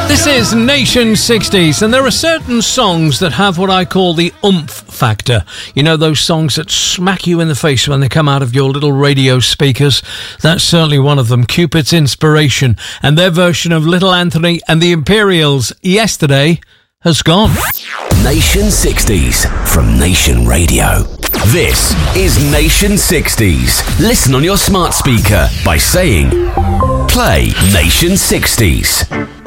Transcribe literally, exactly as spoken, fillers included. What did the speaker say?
This is Nation sixties, and there are certain songs that have what I call the oomph factor. You know, those songs that smack you in the face when they come out of your little radio speakers. That's certainly one of them. Cupid's Inspiration, and their version of Little Anthony and the Imperials, Yesterday, has gone. Nation sixties from Nation Radio. This is Nation sixties. Listen on your smart speaker by saying, play Nation sixties.